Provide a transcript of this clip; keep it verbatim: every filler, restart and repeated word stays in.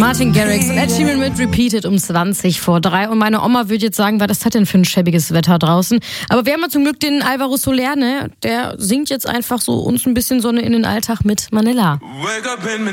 Martin Garrix und Ed Sheeran mit Repeated um zwanzig vor drei. Und meine Oma würde jetzt sagen, was ist das denn für ein schäbiges Wetter draußen? Aber wir haben ja zum Glück den Alvaro Soler, ne? Der singt jetzt einfach so uns ein bisschen Sonne in den Alltag mit Manila.